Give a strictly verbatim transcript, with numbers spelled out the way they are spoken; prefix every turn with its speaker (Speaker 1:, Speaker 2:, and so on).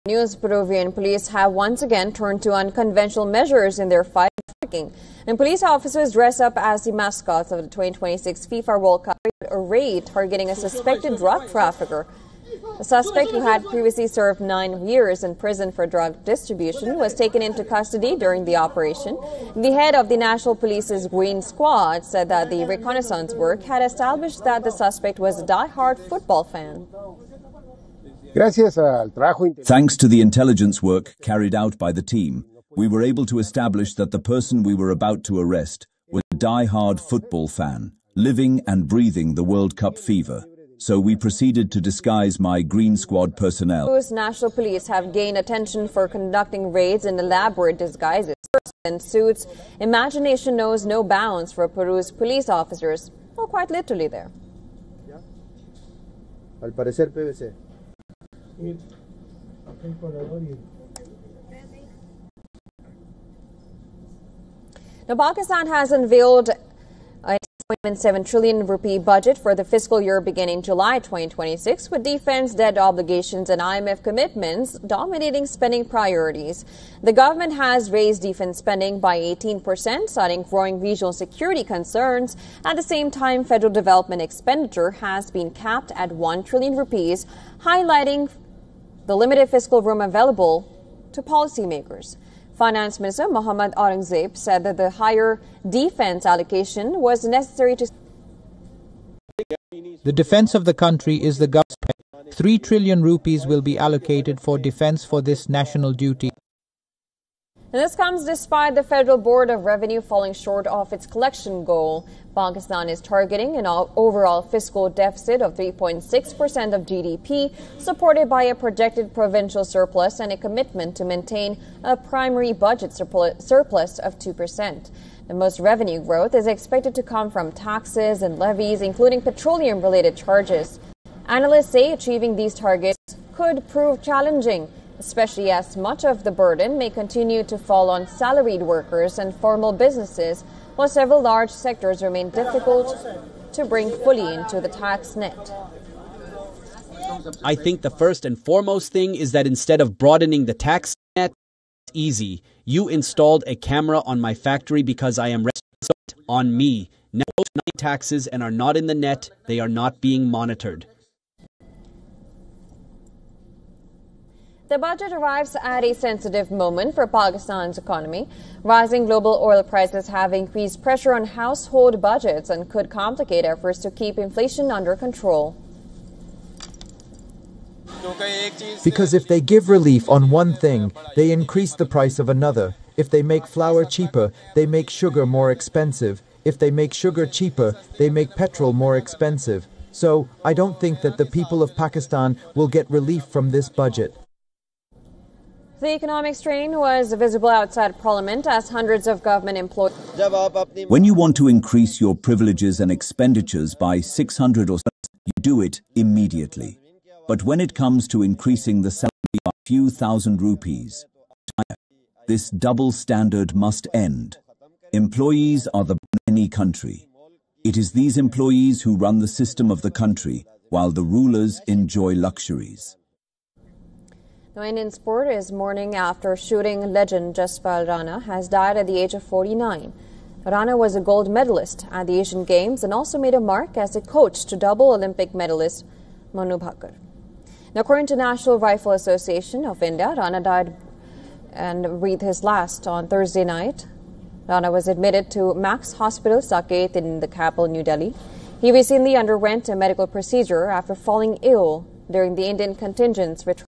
Speaker 1: News. Peruvian police have once again turned to unconventional measures in their fight trafficking. And police officers dress up as the mascots of the twenty twenty-six FIFA World Cup, a raid targeting a suspected drug trafficker. The suspect, who had previously served nine years in prison for drug distribution, was taken into custody during the operation. The head of the National Police's Green Squad said that the reconnaissance work had established that the suspect was a die-hard football fan.
Speaker 2: Thanks to the intelligence work carried out by the team, we were able to establish that the person we were about to arrest was a die-hard football fan, living and breathing the World Cup fever. So we proceeded to disguise my Green Squad personnel.
Speaker 1: Peru's National Police have gained attention for conducting raids in elaborate disguises and suits. Imagination knows no bounds for Peru's police officers. Well, quite literally there.
Speaker 3: Al parecer P V C.
Speaker 1: Now, Pakistan has unveiled a one point seven trillion rupee budget for the fiscal year beginning July twenty twenty-six, with defense, debt obligations and I M F commitments dominating spending priorities. The government has raised defense spending by eighteen percent, citing growing regional security concerns. At the same time, federal development expenditure has been capped at one trillion rupees, highlighting the limited fiscal room available to policymakers. Finance Minister Mohammad Aurangzeb said that the higher defense allocation was necessary to...
Speaker 4: The defense of the country is the government. Three trillion rupees will be allocated for defense for this national duty.
Speaker 1: And this comes despite the Federal Board of Revenue falling short of its collection goal. Pakistan is targeting an overall fiscal deficit of three point six percent of G D P, supported by a projected provincial surplus and a commitment to maintain a primary budget surplus of two percent. The most revenue growth is expected to come from taxes and levies, including petroleum-related charges. Analysts say achieving these targets could prove challenging, especially as much of the burden may continue to fall on salaried workers and formal businesses, while several large sectors remain difficult to bring fully into the tax net.
Speaker 5: I think the first and foremost thing is that instead of broadening the tax net, it's easy. You installed a camera on my factory because I am responsible on me. Now, taxes and are not in the net, they are not being monitored.
Speaker 1: The budget arrives at a sensitive moment for Pakistan's economy. Rising global oil prices have increased pressure on household budgets and could complicate efforts to keep inflation under control.
Speaker 6: Because if they give relief on one thing, they increase the price of another. If they make flour cheaper, they make sugar more expensive. If they make sugar cheaper, they make petrol more expensive. So I don't think that the people of Pakistan will get relief from this budget.
Speaker 1: The economic strain was visible outside Parliament as hundreds of government employees...
Speaker 2: When you want to increase your privileges and expenditures by six hundred or so, you do it immediately. But when it comes to increasing the salary by a few thousand rupees, this double standard must end. Employees are the backbone of any country. It is these employees who run the system of the country, while the rulers enjoy luxuries.
Speaker 1: Now, Indian sport is mourning after shooting legend Jaspal Rana has died at the age of forty-nine. Rana was a gold medalist at the Asian Games and also made a mark as a coach to double Olympic medalist Manu Bhaker. Now, according to National Rifle Association of India, Rana died and breathed his last on Thursday night. Rana was admitted to Max Hospital, Saket in the capital, New Delhi. He recently underwent a medical procedure after falling ill during the Indian contingent's return